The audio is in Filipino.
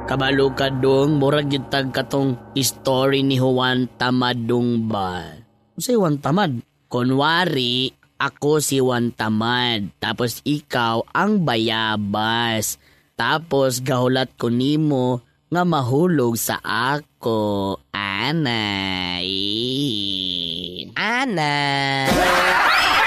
Kabalo ka dong, murag yung tag katong story ni Juan Tamad dong ba? Si Juan Tamad? Kunwari, ako si Juan Tamad, tapos ikaw ang bayabas. Tapos gahulat ko nimo nga mahulog sa ako. Anay. Anay.